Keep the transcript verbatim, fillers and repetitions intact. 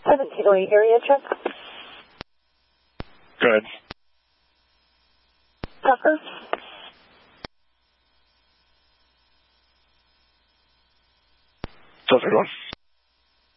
seventeen oh eight area check. Good. Tucker. How's everyone?